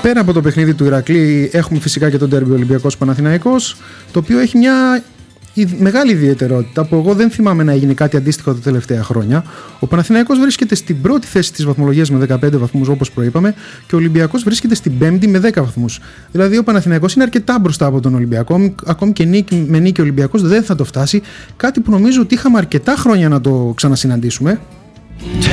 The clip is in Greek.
Πέρα από το παιχνίδι του Ηρακλή, έχουμε φυσικά και τον ντέρμπι Ολυμπιακός Παναθηναϊκός, το οποίο έχει μια μεγάλη ιδιαιτερότητα που εγώ δεν θυμάμαι να έγινε κάτι αντίστοιχο τα τελευταία χρόνια. Ο Παναθηναϊκός βρίσκεται στην πρώτη θέση της βαθμολογίας με 15 βαθμούς, όπως προείπαμε, και ο Ολυμπιακός βρίσκεται στην πέμπτη με 10 βαθμούς. Δηλαδή, ο Παναθηναϊκός είναι αρκετά μπροστά από τον Ολυμπιακό. Ακόμη και με νίκη ο Ολυμπιακός δεν θα το φτάσει. Κάτι που νομίζω ότι είχαμε αρκετά χρόνια να το ξανασυναντήσουμε.